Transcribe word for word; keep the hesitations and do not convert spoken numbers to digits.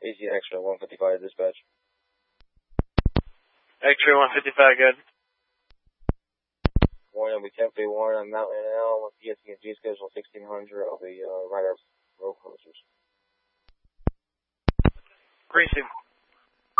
Easy X-ray one fifty-five dispatch. X-ray one fifty-five, good. Warning, we can't be warned on Mountain L with P S C and G schedule sixteen hundred. I'll be uh, right up road closers. Precinct